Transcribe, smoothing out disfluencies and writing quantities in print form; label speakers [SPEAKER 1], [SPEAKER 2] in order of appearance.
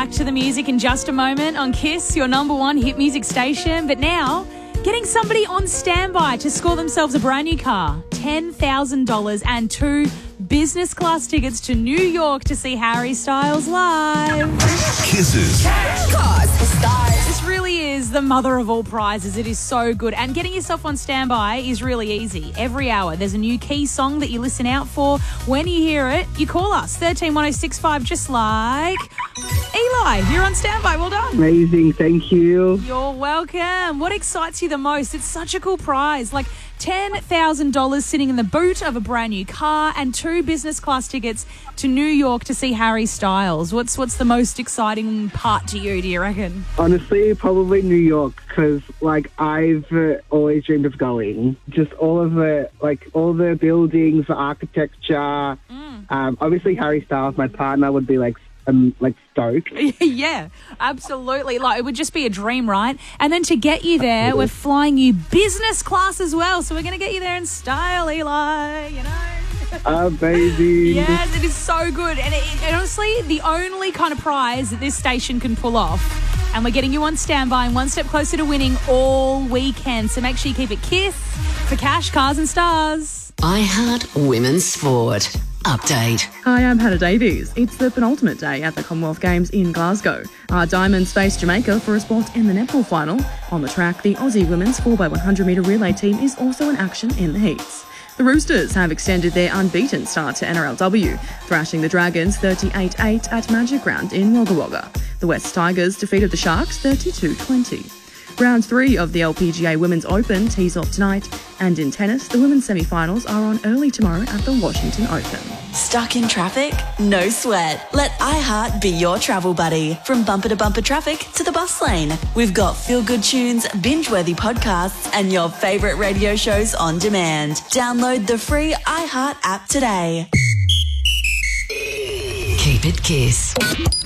[SPEAKER 1] back to the music in just a moment on Kiss, your number one hit music station. But now, getting somebody on standby to score themselves a brand new car, $10,000 and 2 business class tickets to New York to see Harry Styles live.
[SPEAKER 2] Kisses.
[SPEAKER 3] Cause for stars.
[SPEAKER 1] This really is the mother of all prizes. It is so good. And getting yourself on standby is really easy. Every hour, there's a new key song that you listen out for. When you hear it, you call us, 131065, just like Eli. You're on standby. Well done.
[SPEAKER 4] Amazing, thank you.
[SPEAKER 1] You're welcome. What excites you the most? It's such a cool prize. Like $10,000 sitting in the boot of a brand new car and 2 business class tickets to New York to see Harry Styles. What's the most exciting part to you, do you reckon?
[SPEAKER 4] Honestly, probably New York, because I've always dreamed of going. Just all the buildings, the architecture. Obviously Harry Styles, my partner, would be stoked.
[SPEAKER 1] Yeah, absolutely. It would just be a dream, right? And then to get you there, we're flying you business class as well. So we're going to get you there in style, Eli, you know.
[SPEAKER 4] Amazing.
[SPEAKER 1] Yes, it is so good. And honestly, the only kind of prize that this station can pull off. And we're getting you on standby and one step closer to winning all weekend. So make sure you keep it Kiss for cash, cars and stars.
[SPEAKER 3] iHeart Women's Sport. Update.
[SPEAKER 5] Hi, I'm Hannah Davies. It's the penultimate day at the Commonwealth Games in Glasgow. Our Diamonds face Jamaica for a spot in the netball final. On the track, the Aussie women's 4x100 metre relay team is also in action in the heats. The Roosters have extended their unbeaten start to NRLW, thrashing the Dragons 38-8 at Magic Round in Wagga Wagga. The West Tigers defeated the Sharks 32-20. Round 3 of the LPGA Women's Open tees off tonight, and in tennis, the women's semi-finals are on early tomorrow at the Washington Open.
[SPEAKER 6] Stuck in traffic? No sweat. Let iHeart be your travel buddy. From bumper to bumper traffic to the bus lane. We've got feel-good tunes, binge-worthy podcasts, and your favourite radio shows on demand. Download the free iHeart app today.
[SPEAKER 3] Keep it Kiss.